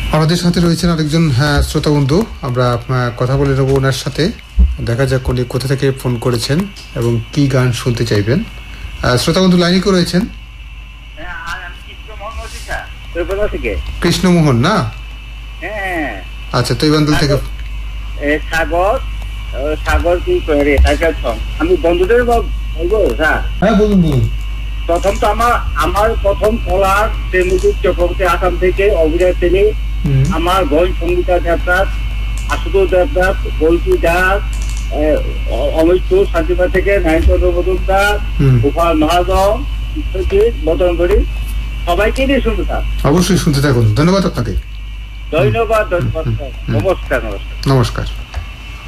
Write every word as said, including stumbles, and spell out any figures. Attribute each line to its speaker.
Speaker 1: আমাদের সাথে রয়েছেন আরেকজন শ্রোতা বন্ধু, আমরা কথা বলে নেব ওনার সাথে। দেখা যাক উনি কোথা থেকে ফোন করেছেন এবং কি গান শুনতে চাইবেন। শ্রোতা বন্ধু লাইনে করে রয়েছেন? কৃষ্ণমোহন না?
Speaker 2: হ্যাঁ।
Speaker 1: আচ্ছা, তৈবান্দুল থেকে
Speaker 2: সাগর সাগর কি করে আমি বন্ধুদের বলবো স্যার?
Speaker 1: হ্যাঁ বলুন বলুন।
Speaker 2: প্রথম তো আমার আমার প্রথম কলার প্রেমযুগ চক্রবর্তী আসাম থেকে অভিনয় থেকে আমার গণ সঙ্গীতা দেবদাস, আশুতোষ দেবদাস, বলকি দাস, অমিত শান্তিপা থেকে নারায়ণচন্দ্র মজুমদার, গোপাল মহাজন, বিশ্বজিৎ বদনগরী, সবাইকে নিয়ে শুনতে থাক।
Speaker 1: অবশ্যই শুনতে থাকুন। ধন্যবাদ আপনাকে।
Speaker 2: ধন্যবাদ ধন্যবাদ। নমস্কার নমস্কার
Speaker 1: নমস্কার।